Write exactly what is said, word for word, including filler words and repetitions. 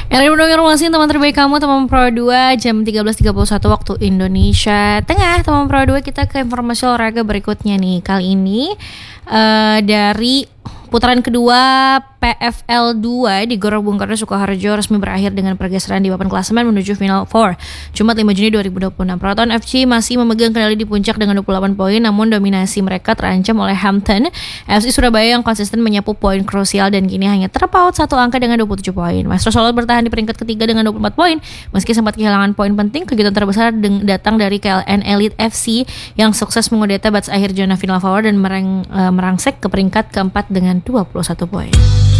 Yang udah informasi teman terbaik kamu teman Pro dua jam tiga belas tiga puluh satu waktu Indonesia Tengah. Teman Pro dua, kita ke informasi olahraga berikutnya nih. Kali ini uh, dari putaran kedua P F L dua di Gor Bung Karno Sukoharjo resmi berakhir dengan pergeseran di papan klasemen menuju final empat Jumat lima Juni dua ribu dua puluh enam. Proton F C masih memegang kendali di puncak dengan dua puluh delapan poin, namun dominasi mereka terancam oleh Hampton F C Surabaya yang konsisten menyapu poin krusial dan kini hanya terpaut satu angka dengan dua puluh tujuh poin. Maestro Solo bertahan di peringkat ketiga dengan dua puluh empat poin. Meski sempat kehilangan poin penting, kejutan terbesar datang dari K L N Elite F C yang sukses mengudeta batas akhir zona final empat dan mereng, uh, merangsek ke peringkat keempat dengan dua puluh satu poin.